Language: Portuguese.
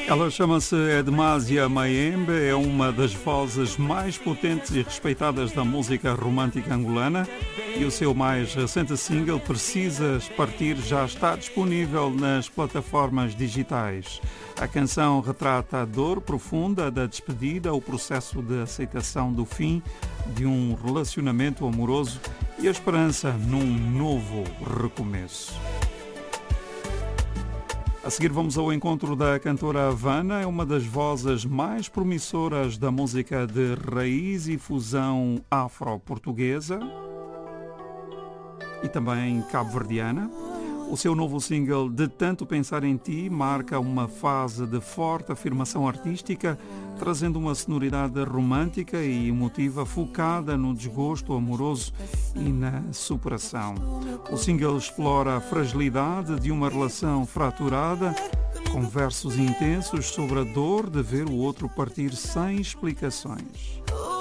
Ela chama-se Edmásia Maembe, é uma das vozes mais potentes e respeitadas da música romântica angolana e o seu mais recente single, Precisas Partir, já está disponível nas plataformas digitais. A canção retrata a dor profunda da despedida, o processo de aceitação do fim de um relacionamento amoroso e a esperança num novo recomeço. A seguir vamos ao encontro da cantora Havana, é uma das vozes mais promissoras da música de raiz e fusão afro-portuguesa e também cabo-verdiana. O seu novo single, De Tanto Pensar em Ti, marca uma fase de forte afirmação artística, trazendo uma sonoridade romântica e emotiva focada no desgosto amoroso e na superação. O single explora a fragilidade de uma relação fraturada, com versos intensos sobre a dor de ver o outro partir sem explicações.